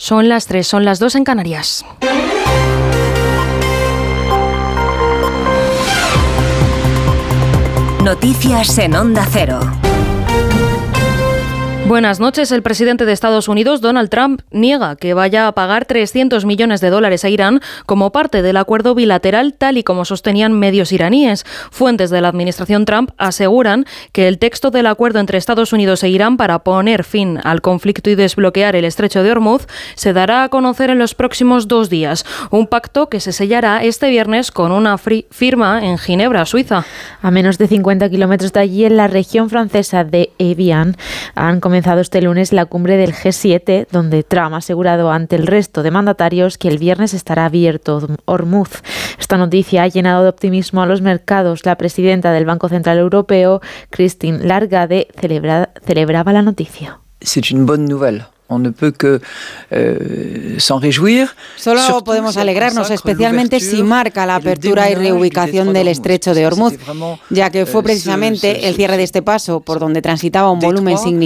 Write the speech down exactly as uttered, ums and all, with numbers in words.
Son las tres, son las dos en Canarias. Noticias en Onda Cero. Buenas noches. El presidente de Estados Unidos, Donald Trump, niega que vaya a pagar trescientos millones de dólares a Irán como parte del acuerdo bilateral, tal y como sostenían medios iraníes. Fuentes de la administración Trump aseguran que el texto del acuerdo entre Estados Unidos e Irán para poner fin al conflicto y desbloquear el estrecho de Hormuz se dará a conocer en los próximos dos días. Un pacto que se sellará este viernes con una firma en Ginebra, Suiza. A menos de cincuenta kilómetros de allí, en la región francesa de Evian, han comenzado este lunes la cumbre del G siete, donde Trump ha asegurado ante el resto de mandatarios que el viernes estará abierto Hormuz. Esta noticia ha llenado de optimismo a los mercados. La presidenta del Banco Central Europeo, Christine Lagarde, celebra, celebraba la noticia. C'est une bonne nouvelle. On ne peut que euh, s'en réjouir. Solo podemos alegrarnos, especialmente si marca la apertura y reubicación del estrecho de Hormuz, ya que fue precisamente el cierre de este paso por donde transitaba un volumen significativo